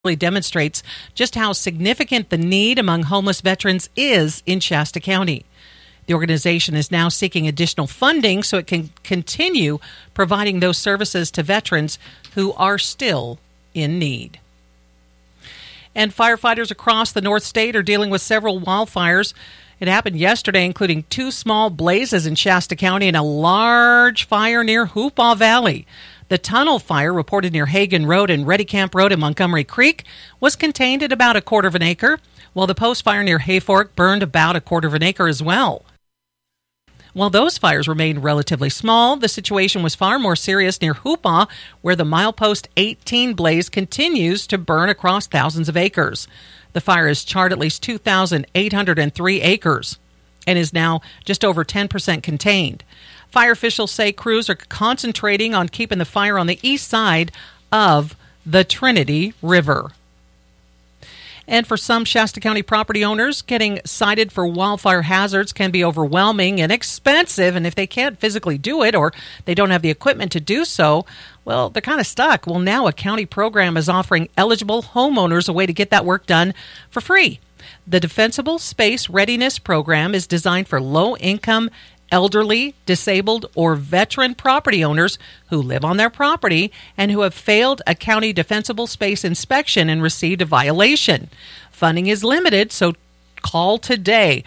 really demonstrates just how significant the need among homeless veterans is in Shasta County. The organization is now seeking additional funding so it can continue providing those services to veterans who are still in need. And firefighters across the North State are dealing with several wildfires. It happened yesterday, including 2 small blazes in Shasta County and a large fire near Hoopaw Valley. The tunnel fire, reported near Hagen Road and Ready Camp Road in Montgomery Creek, was contained at about 1/4 of an acre, while the post fire near Hayfork burned about 1/4 of an acre as well. While those fires remained relatively small, the situation was far more serious near Hoopaw, where the Milepost 18 blaze continues to burn across thousands of acres. The fire has charred at least 2,803 acres and is now just over 10% contained. Fire officials say crews are concentrating on keeping the fire on the east side of the Trinity River. And for some Shasta County property owners, getting cited for wildfire hazards can be overwhelming and expensive. And if they can't physically do it or they don't have the equipment to do so, well, they're kind of stuck. Well, now a county program is offering eligible homeowners a way to get that work done for free. The Defensible Space Readiness Program is designed for low-income, elderly, disabled, or veteran property owners who live on their property and who have failed a county defensible space inspection and received a violation. Funding is limited, so call today,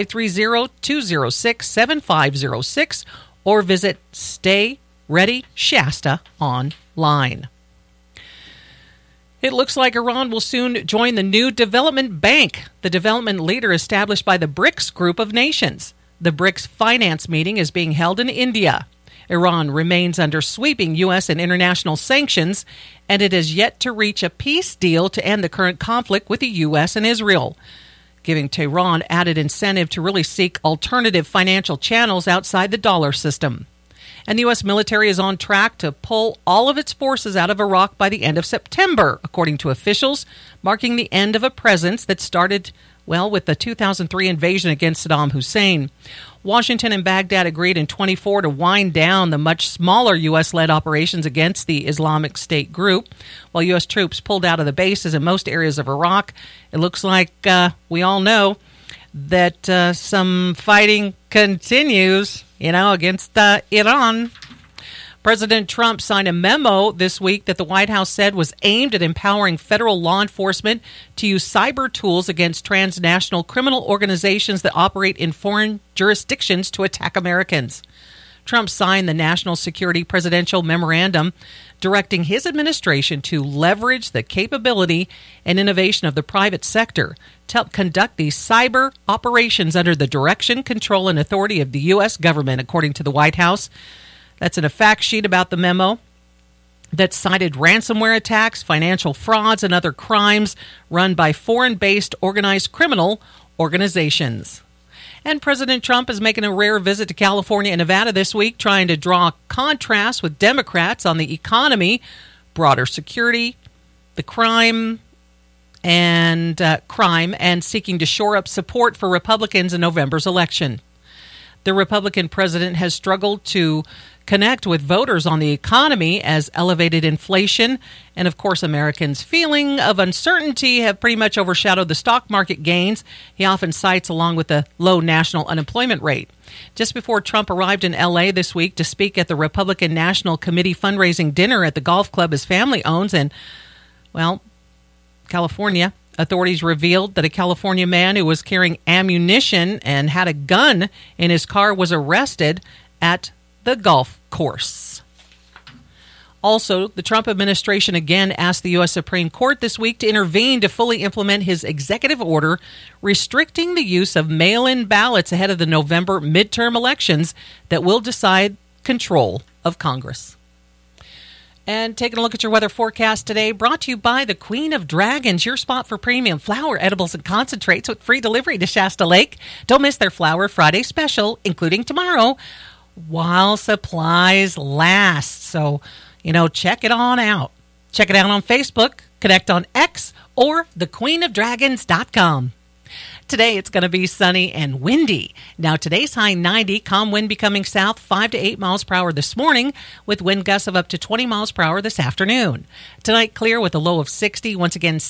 530-206-7506, or visit Stay Ready Shasta online. It looks like Iran will soon join the new development bank, the development leader established by the BRICS group of nations. The BRICS finance meeting is being held in India. Iran remains under sweeping U.S. and international sanctions, and it has yet to reach a peace deal to end the current conflict with the U.S. and Israel, giving Tehran added incentive to really seek alternative financial channels outside the dollar system. And the U.S. military is on track to pull all of its forces out of Iraq by the end of September, according to officials, marking the end of a presence that started with the 2003 invasion against Saddam Hussein. Washington and Baghdad agreed in 2024 to wind down the much smaller U.S.-led operations against the Islamic State group. While U.S. troops pulled out of the bases in most areas of Iraq, it looks like we all know that some fighting continues, against Iran. President Trump signed a memo this week that the White House said was aimed at empowering federal law enforcement to use cyber tools against transnational criminal organizations that operate in foreign jurisdictions to attack Americans. Trump signed the National Security Presidential Memorandum directing his administration to leverage the capability and innovation of the private sector to help conduct these cyber operations under the direction, control, and authority of the U.S. government, according to the White House. That's in a fact sheet about the memo that cited ransomware attacks, financial frauds, and other crimes run by foreign-based organized criminal organizations. And President Trump is making a rare visit to California and Nevada this week, trying to draw contrast with Democrats on the economy, broader security, the crime, and seeking to shore up support for Republicans in November's election. The Republican president has struggled to connect with voters on the economy as elevated inflation and, of course, Americans' feeling of uncertainty have pretty much overshadowed the stock market gains he often cites, along with the low national unemployment rate. Just before Trump arrived in L.A. this week to speak at the Republican National Committee fundraising dinner at the golf club his family owns in, California, authorities revealed that a California man who was carrying ammunition and had a gun in his car was arrested at the golf course. Also, the Trump administration again asked the U.S. Supreme Court this week to intervene to fully implement his executive order restricting the use of mail-in ballots ahead of the November midterm elections that will decide control of Congress. And taking a look at your weather forecast today, brought to you by the Queen of Dragons, your spot for premium flower, edibles, and concentrates with free delivery to Shasta Lake. Don't miss their Flower Friday special, including tomorrow, while supplies last. So, check it on out. Check it out on Facebook, connect on X, or thequeenofdragons.com. Today it's going to be sunny and windy. Now today's high 90, calm wind becoming south 5 to 8 miles per hour this morning with wind gusts of up to 20 miles per hour this afternoon. Tonight clear with a low of 60. Once again,